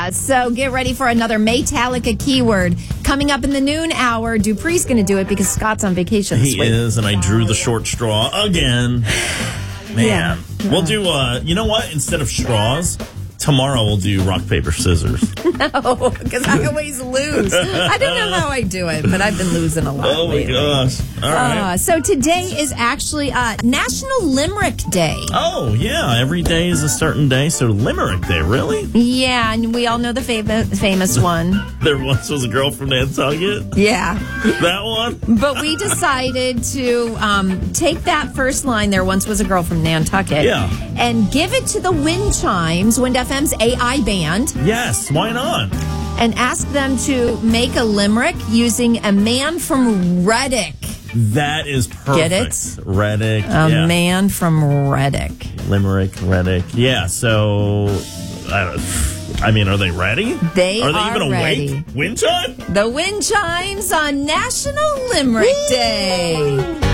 Yeah, so get ready for another Maytalica keyword. Coming up in the noon hour, Dupree's going to do it because Scott's on vacation this He week. is, and I drew the short straw again. Man. Yeah. We'll do, you know what? Instead of straws, tomorrow we'll do rock, paper, scissors. No, because I always lose. I don't know how I do it, but I've been losing a lot Oh, my lately. gosh. All right. So today is actually National Limerick Day. Oh, yeah. Every day is a certain day. So Limerick Day, really? Yeah, and we all know the famous one. There once was a girl from Nantucket? Yeah. That one? But we decided to take that first line, there once was a girl from Nantucket, Yeah. and give it to the Wind Chimes, Wind FM's AI band, Yes. Why not? and ask them to make a limerick using a man from Reddick. That is perfect. Get it? Reddick. A yeah. man from Reddick. Limerick, Reddick. Yeah, so, I mean, are they ready? They are are even ready. awake? Wind chime? The Wind Chimes on National Limerick Day.